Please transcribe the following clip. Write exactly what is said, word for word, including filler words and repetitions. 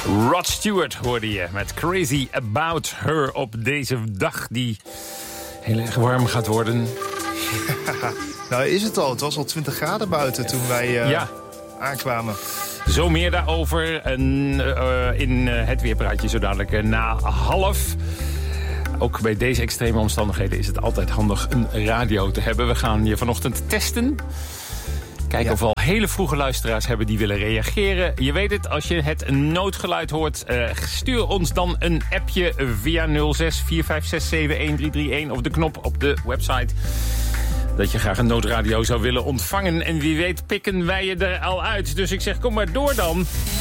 Rod Stewart hoorde je met Crazy About Her op deze dag die heel erg warm gaat worden. Nou is het al. Het was al twintig graden buiten toen wij uh, ja. aankwamen. Zo meer daarover en, uh, in uh, het weerpraatje zo dadelijk uh, na half. Ook bij deze extreme omstandigheden is het altijd handig een radio te hebben. We gaan je vanochtend testen. Kijken ja. of we al hele vroege luisteraars hebben die willen reageren. Je weet het, als je het noodgeluid hoort, uh, stuur ons dan een appje via nul zes vier vijf zes zeven een drie drie een of de knop op de website. Dat je graag een noodradio zou willen ontvangen. En wie weet pikken wij je er al uit. Dus ik zeg, kom maar door dan.